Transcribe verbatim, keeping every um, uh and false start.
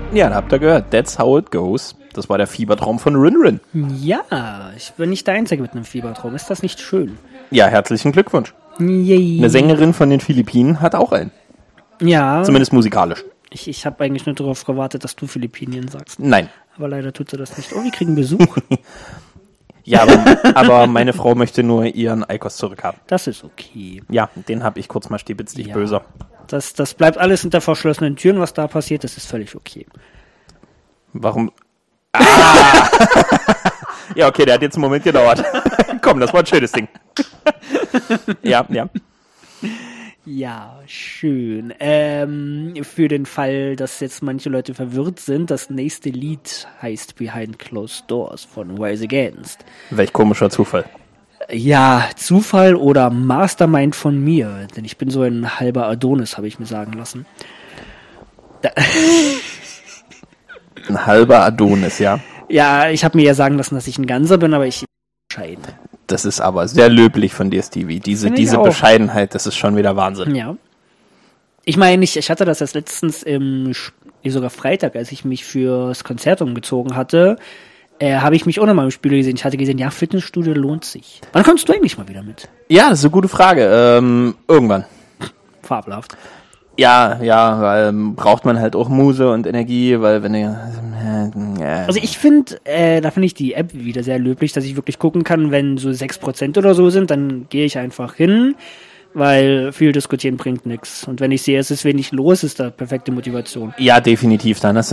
Ja, da habt ihr gehört. That's how it goes. Das war der Fiebertraum von Rin Rin. Ja, ich bin nicht der Einzige mit einem Fiebertraum. Ist das nicht schön? Ja, herzlichen Glückwunsch. Yay. Eine Sängerin von den Philippinen hat auch einen. Ja. Zumindest musikalisch. Ich, ich habe eigentlich nur darauf gewartet, dass du Philippinien sagst. Nein. Aber leider tut sie das nicht. Oh, wir kriegen Besuch. Ja, aber, aber meine Frau möchte nur ihren Eikos zurückhaben. Das ist okay. Ja, den habe ich kurz mal stibitzlich Ja. böse. Das, das bleibt alles hinter verschlossenen Türen, was da passiert. Das ist völlig okay. Warum? Ah! Ja, okay, der hat jetzt einen Moment gedauert. Komm, das war ein schönes Ding. Ja, ja. Ja, schön. Ähm, für den Fall, dass jetzt manche Leute verwirrt sind, das nächste Lied heißt Behind Closed Doors von Rise Against. Welch komischer Zufall. Ja, Zufall oder Mastermind von mir, denn ich bin so ein halber Adonis, habe ich mir sagen lassen. Da Ein halber Adonis, ja. ja, ich habe mir ja sagen lassen, dass ich ein Ganzer bin, aber ich bescheiden. Das ist aber sehr löblich von dir, Stevie. Diese, Finde ich diese auch. Bescheidenheit, das ist schon wieder Wahnsinn. Ja. Ich meine, ich, ich hatte das erst letztens im, sogar Freitag, als ich mich fürs Konzert umgezogen hatte, äh, habe ich mich auch nochmal im Spiegel gesehen. Ich hatte gesehen, ja, Fitnessstudio lohnt sich. Wann kommst du eigentlich mal wieder mit? Ja, das ist eine gute Frage. Ähm, irgendwann. Fabelhaft. Ja, ja, weil ähm, braucht man halt auch Muse und Energie, weil wenn du... Äh, Also ich finde, äh, da finde ich die App wieder sehr löblich, dass ich wirklich gucken kann, wenn so sechs Prozent oder so sind, dann gehe ich einfach hin, weil viel diskutieren bringt nichts. Und wenn ich sehe, es ist wenig los, ist da perfekte Motivation. ja, definitiv. Dann hast